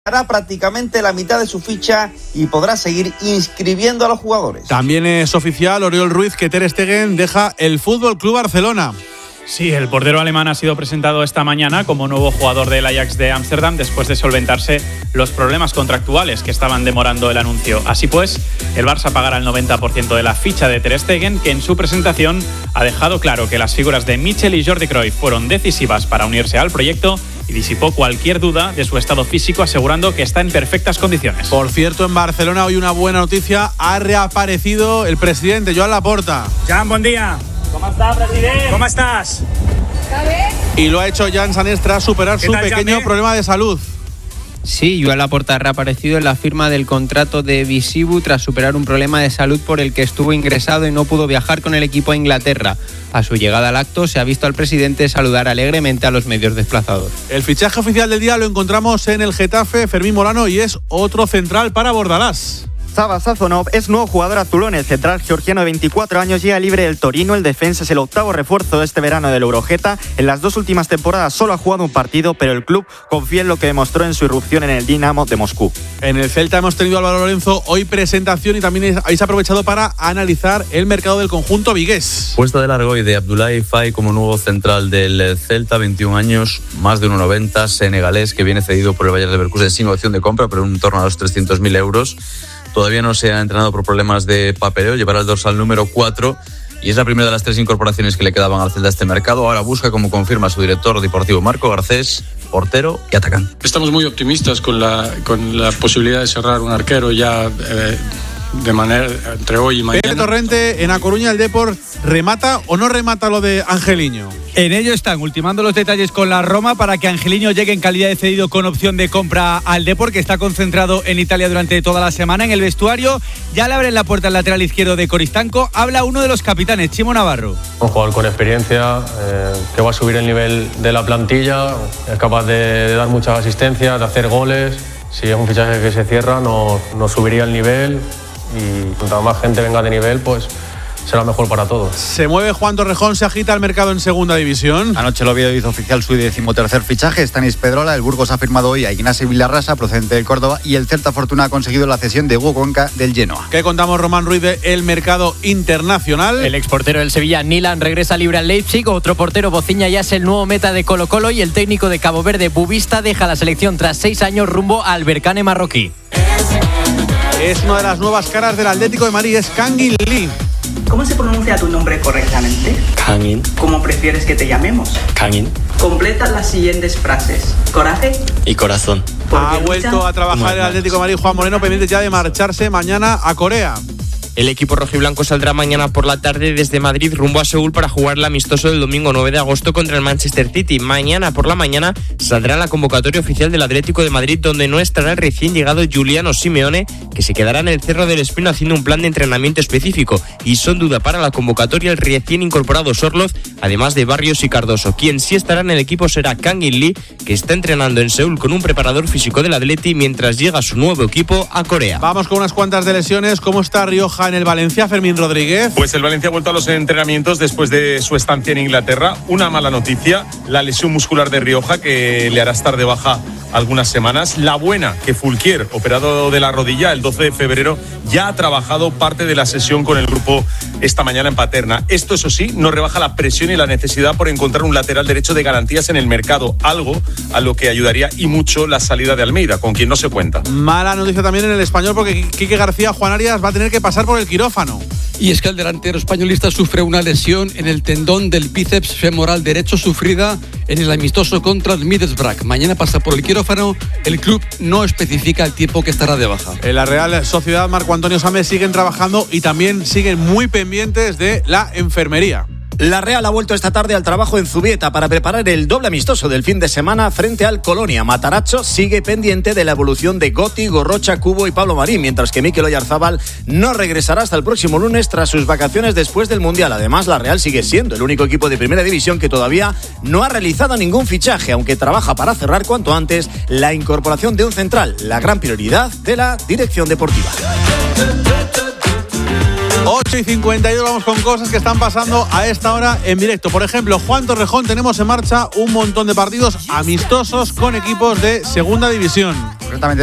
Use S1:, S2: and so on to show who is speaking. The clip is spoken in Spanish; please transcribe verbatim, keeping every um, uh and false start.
S1: hará prácticamente la mitad de su ficha y podrá seguir inscribiendo a los jugadores.
S2: También es oficial, Oriol Ruiz, que Ter Stegen deja el F C Barcelona.
S3: Sí, el portero alemán ha sido presentado esta mañana como nuevo jugador del Ajax de Ámsterdam después de solventarse los problemas contractuales que estaban demorando el anuncio. Así pues, el Barça pagará el noventa por ciento de la ficha de Ter Stegen, que en su presentación ha dejado claro que las figuras de Michel y Jordi Cruyff fueron decisivas para unirse al proyecto y disipó cualquier duda de su estado físico, asegurando que está en perfectas condiciones.
S2: Por cierto, en Barcelona hoy una buena noticia, ha reaparecido el presidente Joan Laporta.
S4: Jan, buen día.
S5: ¿Cómo estás, presidente?
S4: ¿Cómo estás?
S2: Y lo ha hecho Jan Sanés tras superar su
S4: tal,
S2: pequeño
S4: Jaume?
S2: problema de salud.
S6: Sí, Joan Laporta ha reaparecido en la firma del contrato de Visibu tras superar un problema de salud por el que estuvo ingresado y no pudo viajar con el equipo a Inglaterra. A su llegada al acto se ha visto al presidente saludar alegremente a los medios desplazados.
S2: El fichaje oficial del día lo encontramos en el Getafe, Fermín Morano, y es otro central para Bordalás.
S7: Sava Sazonov es nuevo jugador azulón. El central georgiano de veinticuatro años llega libre del Torino. El defensa es el octavo refuerzo de este verano del Eurogeta. En las dos últimas temporadas solo ha jugado un partido, pero el club confía en lo que demostró en su irrupción en el Dinamo de Moscú.
S2: En el Celta hemos tenido a Álvaro Lorenzo hoy presentación y también habéis aprovechado para analizar el mercado del conjunto vigués.
S8: Puesta de largo hoy de Abdoulaye Faye como nuevo central del Celta, veintiún años, más de uno noventa, senegalés, que viene cedido por el Bayer Leverkusen sin opción de compra, pero en torno a los trescientos mil euros. Todavía no se ha entrenado por problemas de papeleo, llevará el dorsal número cuatro y es la primera de las tres incorporaciones que le quedaban al Celta este mercado. Ahora busca, como confirma su director deportivo Marco Garcés, portero y atacante.
S9: Estamos muy optimistas con la, con la posibilidad de cerrar un arquero ya eh, de manera entre hoy y mañana.
S2: Pepe Torrente, en A Coruña el Depor, ¿remata o no remata lo de Angeliño?
S10: En ello están ultimando los detalles con la Roma para que Angeliño llegue en calidad de cedido con opción de compra al Depor, que está concentrado en Italia durante toda la semana. En el vestuario ya le abren la puerta al lateral izquierdo de Coristanco. Habla uno de los capitanes, Chimo Navarro.
S11: Un jugador con experiencia, eh, que va a subir el nivel de la plantilla, es capaz de, de dar muchas asistencias, de hacer goles. Si es un fichaje que se cierra, nos no subiría el nivel y cuanta más gente venga de nivel, pues será mejor para todos.
S2: Se mueve Juan Torrejón, se agita el mercado en segunda división.
S12: Anoche el Oviedo hizo oficial su decimotercer fichaje, Stanis Pedrola. El Burgos ha firmado hoy a Ignacio Villarrasa, procedente del Córdoba, y el Celta Fortuna ha conseguido la cesión de Hugo Cuenca del Genoa.
S2: ¿Qué contamos, Román Ruiz, de el mercado internacional?
S13: El exportero del Sevilla, Nilan, regresa libre al Leipzig. Otro portero, Bociña, ya es el nuevo meta de Colo-Colo, y el técnico de Cabo Verde, Bubista, deja la selección tras seis años rumbo al Berkane marroquí.
S2: Es una de las nuevas caras del Atlético de Madrid, es Kangin Lee.
S14: ¿Cómo se pronuncia tu nombre correctamente?
S15: Kangin.
S14: ¿Cómo prefieres que te llamemos?
S15: Kangin.
S14: Completa las siguientes frases. Coraje
S15: y corazón.
S2: Ha vuelto a trabajar el Atlético de Madrid, Juan Moreno, pendiente ya de marcharse mañana a Corea.
S16: El equipo rojiblanco saldrá mañana por la tarde desde Madrid rumbo a Seúl para jugar el amistoso del domingo nueve de agosto contra el Manchester City. Mañana por la mañana saldrá la convocatoria oficial del Atlético de Madrid, donde no estará el recién llegado Giuliano Simeone, que se quedará en el Cerro del Espino haciendo un plan de entrenamiento específico. Y son duda para la convocatoria el recién incorporado Sorloz, además de Barrios y Cardoso. Quien sí estará en el equipo será Kangin Lee, que está entrenando en Seúl con un preparador físico del Atleti mientras llega su nuevo equipo a Corea.
S2: Vamos con unas cuantas de lesiones. ¿Cómo está Rioja en el Valencia, Fermín Rodríguez?
S17: Pues el Valencia ha vuelto a los entrenamientos después de su estancia en Inglaterra. Una mala noticia, la lesión muscular de Rioja, que le hará estar de baja algunas semanas. La buena, que Fulquier, operado de la rodilla el doce de febrero, ya ha trabajado parte de la sesión con el grupo esta mañana en Paterna. Esto, eso sí, no rebaja la presión y la necesidad por encontrar un lateral derecho de garantías en el mercado, algo a lo que ayudaría y mucho la salida de Almeida, con quien no se cuenta.
S2: Mala noticia también en el Español, porque Quique García, Juan Arias, va a tener que pasar por el quirófano.
S18: Y es que el delantero españolista sufre una lesión en el tendón del bíceps femoral derecho sufrida en el amistoso contra el Middlesbrough. Mañana pasa por el quirófano. El club no especifica el tiempo que estará de baja.
S2: En la Real Sociedad, Marco Antonio Sámez, siguen trabajando y también siguen muy pendientes de la enfermería.
S19: La Real ha vuelto esta tarde al trabajo en Zubieta para preparar el doble amistoso del fin de semana frente al Colonia. Matarazzo sigue pendiente de la evolución de Gotti, Gorrocha, Cubo y Pablo Marín, mientras que Mikel Oyarzábal no regresará hasta el próximo lunes tras sus vacaciones después del Mundial. Además, la Real sigue siendo el único equipo de primera división que todavía no ha realizado ningún fichaje, aunque trabaja para cerrar cuanto antes la incorporación de un central, la gran prioridad de la dirección deportiva.
S2: ocho y cincuenta y dos, vamos con cosas que están pasando a esta hora en directo. Por ejemplo, Juan Torrejón, tenemos en marcha un montón de partidos amistosos con equipos de segunda división.
S12: concretamente